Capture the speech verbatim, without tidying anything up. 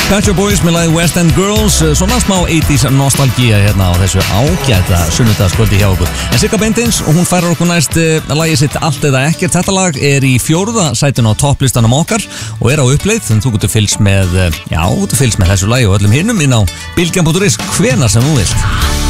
Pet Shop Boys með lagi West End Girls. Svona smá eighties nostalgía hérna á þessu ágæta sunnudagskvöldi hjá okkur. En Sigga Bendins, og hún færir okkur næst uh, lagið sitt Allt eða ekkert. Þetta lag er í fjórða sætinu á topplistanum okkar og er á uppleið, þannig þú getur fylgst með, uh, já, þú getur fylgst með þessu lagi og öllum hinnum inn á bilgjan punktur is hvenær sem þú vilt.